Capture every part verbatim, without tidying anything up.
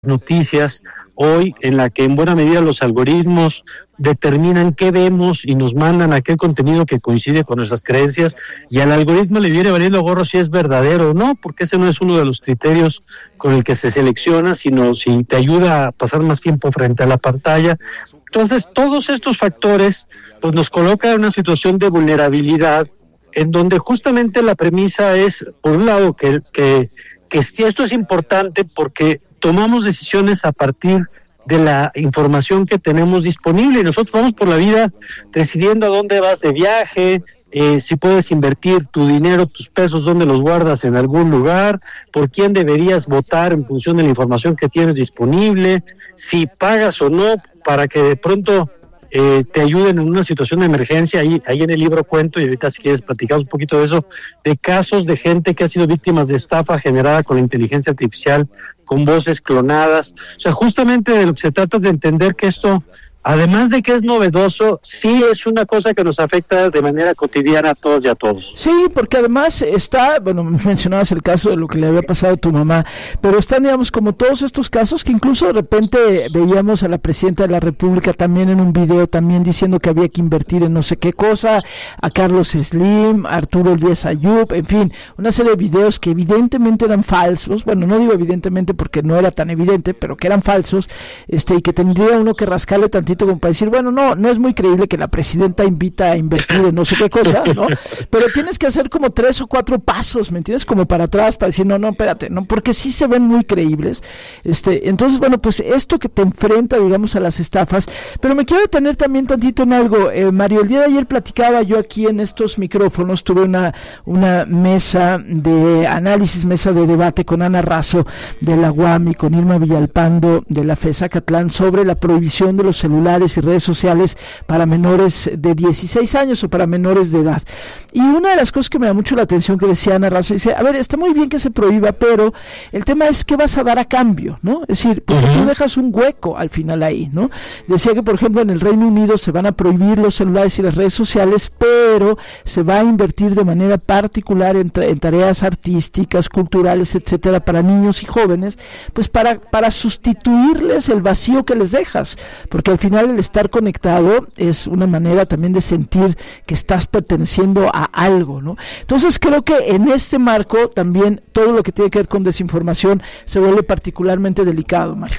noticias hoy, en la que en buena medida los algoritmos determinan qué vemos y nos mandan aquel contenido que coincide con nuestras creencias, y al algoritmo le viene valiendo gorro si es verdadero o no, porque ese no es uno de los criterios con el que se selecciona, sino si te ayuda a pasar más tiempo frente a la pantalla. Entonces, todos estos factores pues nos colocan en una situación de vulnerabilidad, en donde justamente la premisa es, por un lado, que, que, que si esto es importante porque tomamos decisiones a partir de la información que tenemos disponible, y nosotros vamos por la vida decidiendo a dónde vas de viaje, eh, si puedes invertir tu dinero, tus pesos, dónde los guardas en algún lugar, por quién deberías votar en función de la información que tienes disponible, si pagas o no para que de pronto eh, te ayuden en una situación de emergencia. Ahí, ahí en el libro cuento, y ahorita si quieres platicamos un poquito de eso, de casos de gente que ha sido víctimas de estafa generada con la inteligencia artificial, con voces clonadas. O sea, justamente de lo que se trata es de entender que esto, además de que es novedoso, sí es una cosa que nos afecta de manera cotidiana a todos y a todos. Sí, porque además está, bueno, mencionabas el caso de lo que le había pasado a tu mamá, pero están, digamos, como todos estos casos que incluso de repente veíamos a la presidenta de la República también en un video también diciendo que había que invertir en no sé qué cosa, a Carlos Slim, a Arturo Elías Ayub, en fin, una serie de videos que evidentemente eran falsos, bueno, no digo evidentemente porque no era tan evidente, pero que eran falsos, este, y que tendría uno que rascarle tantito como para decir, bueno, no, no es muy creíble que la presidenta invita a invertir en no sé qué cosa, ¿no? Pero tienes que hacer como tres o cuatro pasos, ¿me entiendes? Como para atrás, para decir, no, no, espérate, no, porque sí se ven muy creíbles. Este, entonces, bueno, pues esto que te enfrenta, digamos, a las estafas, pero me quiero detener también tantito en algo, eh, Mario, el día de ayer platicaba yo aquí en estos micrófonos, tuve una, una mesa de análisis, mesa de debate con Ana Razo de la U A M y con Irma Villalpando de la FES Acatlán sobre la prohibición de los celulares y redes sociales para menores de dieciséis años o para menores de edad. Y una de las cosas que me da mucho la atención que decía Ana Razo, dice, a ver, está muy bien que se prohíba, pero el tema es qué vas a dar a cambio, ¿no? Es decir, porque uh-huh. tú dejas un hueco al final ahí, ¿no? Decía que, por ejemplo, en el Reino Unido se van a prohibir los celulares y las redes sociales, pero se va a invertir de manera particular en, en tareas artísticas, culturales, etcétera, para niños y jóvenes, pues para, para sustituirles el vacío que les dejas, porque al final el estar conectado es una manera también de sentir que estás perteneciendo a algo, ¿no? Entonces creo que en este marco también todo lo que tiene que ver con desinformación se vuelve particularmente delicado, Mario.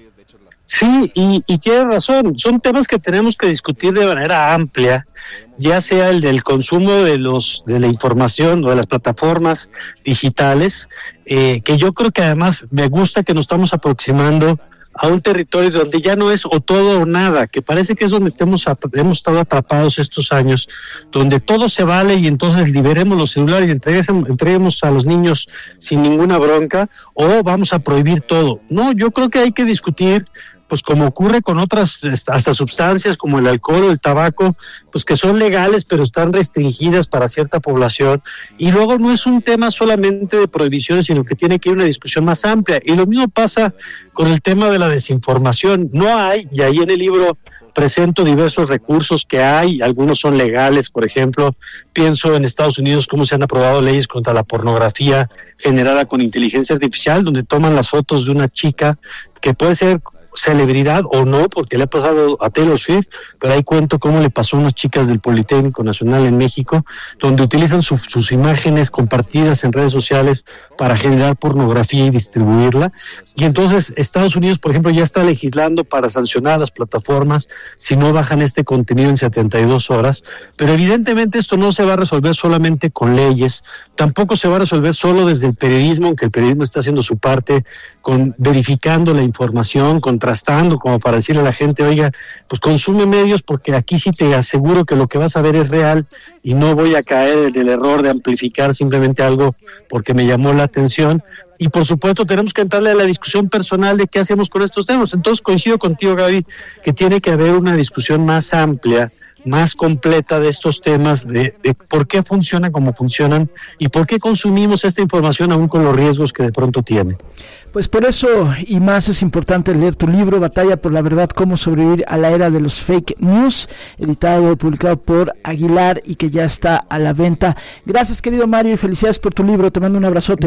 Sí, y, y tienes razón, son temas que tenemos que discutir de manera amplia, ya sea el del consumo de los de la información o de las plataformas digitales, eh, que yo creo que además me gusta que nos estamos aproximando a un territorio donde ya no es o todo o nada, que parece que es donde estemos, hemos estado atrapados estos años, donde todo se vale y entonces liberemos los celulares y entreguemos, entreguemos a los niños sin ninguna bronca, o vamos a prohibir todo. No, yo creo que hay que discutir, pues como ocurre con otras hasta sustancias como el alcohol o el tabaco, pues que son legales pero están restringidas para cierta población, y luego no es un tema solamente de prohibiciones, sino que tiene que ir una discusión más amplia, y lo mismo pasa con el tema de la desinformación. No hay, y ahí en el libro presento diversos recursos que hay, algunos son legales, por ejemplo, pienso en Estados Unidos cómo se han aprobado leyes contra la pornografía generada con inteligencia artificial, donde toman las fotos de una chica que puede ser celebridad o no, porque le ha pasado a Taylor Swift, pero ahí cuento cómo le pasó a unas chicas del Politécnico Nacional en México, donde utilizan su, sus imágenes compartidas en redes sociales para generar pornografía y distribuirla. Y entonces Estados Unidos, por ejemplo, ya está legislando para sancionar a las plataformas si no bajan este contenido en setenta y dos horas, pero evidentemente esto no se va a resolver solamente con leyes, tampoco se va a resolver solo desde el periodismo, aunque el periodismo está haciendo su parte con verificando la información, contrastando, como para decirle a la gente, oiga, pues consume medios porque aquí sí te aseguro que lo que vas a ver es real y no voy a caer en el error de amplificar simplemente algo porque me llamó la atención. Y por supuesto tenemos que entrarle a la discusión personal de qué hacemos con estos temas. Entonces coincido contigo, Gaby, que tiene que haber una discusión más amplia, más completa de estos temas, de, de por qué funcionan como funcionan y por qué consumimos esta información aún con los riesgos que de pronto tiene. Pues por eso y más es importante leer tu libro, Batalla por la Verdad, cómo sobrevivir a la era de los fake news, editado y publicado por Aguilar y que ya está a la venta. Gracias, querido Mario, y felicidades por tu libro. Te mando un abrazote.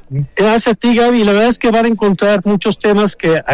Gracias a ti, Gaby. La verdad es que van a encontrar muchos temas que